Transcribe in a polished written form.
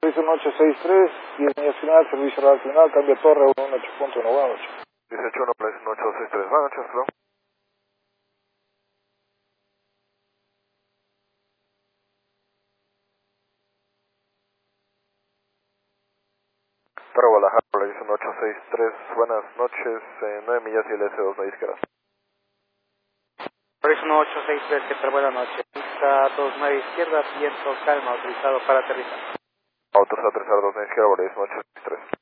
1863, 10 millas final, servicio radar final, cambio torre 118.1, buenas noches. 18 1863, buenas noches, hello. Para Guadalajara, Horizon 863, buenas noches, 9 millas y el S2 no izquierda. Horizon 863, ¿qué tal? Buenas noches. Pista 29 izquierda, viento calma, autorizado para aterrizar. Autorizado a aterrizar 2 izquierda, Horizon 863.